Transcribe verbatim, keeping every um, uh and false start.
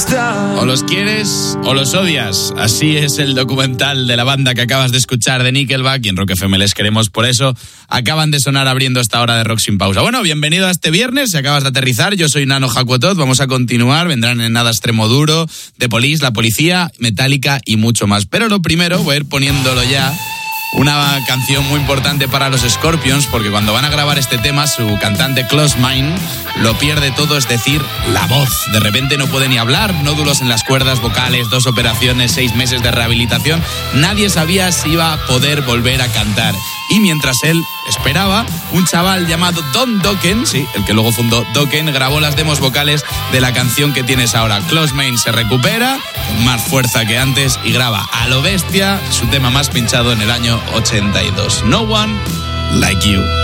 O los quieres o los odias. Así es el documental de la banda que acabas de escuchar de Nickelback, y en Rock F M les queremos, por eso acaban de sonar abriendo esta hora de Rock Sin Pausa. Bueno, bienvenido a este viernes, si acabas de aterrizar. Yo soy Nano Jacuetot, vamos a continuar. Vendrán en Nada Extremoduro, The Police, La Policía, Metallica y mucho más. Pero lo primero, voy a ir poniéndolo ya. Una canción muy importante para los Scorpions, porque cuando van a grabar este tema, su cantante Close Mind lo pierde todo, es decir, la voz. De repente no puede ni hablar, nódulos en las cuerdas vocales, dos operaciones, seis meses de rehabilitación. Nadie sabía si iba a poder volver a cantar. Y mientras él esperaba, un chaval llamado Don Dokken, sí, el que luego fundó Dokken, grabó las demos vocales de la canción que tienes ahora. Close Mind se recupera con más fuerza que antes y graba a lo bestia su tema más pinchado en el año ochenta y dos. No One Like You.